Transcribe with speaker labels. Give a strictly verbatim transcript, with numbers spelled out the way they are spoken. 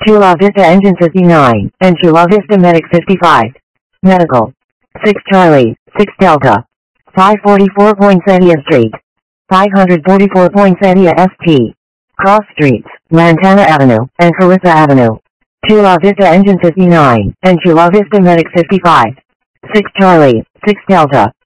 Speaker 1: Chula Vista Engine fifty-nine, and Chula Vista Medic fifty-five. Medical. six Charlie, six Delta. five forty-four Poinsettia Street. five forty-four Poinsettia S T. Cross Streets, Lantana Avenue, and Carissa Avenue. Chula Vista Engine fifty-nine, and Chula Vista Medic fifty-five. six Charlie, six Delta.